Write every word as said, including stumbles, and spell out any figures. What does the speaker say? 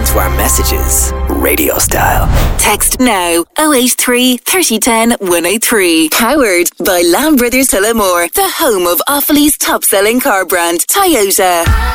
to our messages, radio style. Text now oh eight three, thirty ten, one oh three. Powered by Lamb Brothers Tullamore, the home of Offaly's top-selling car brand, Toyota.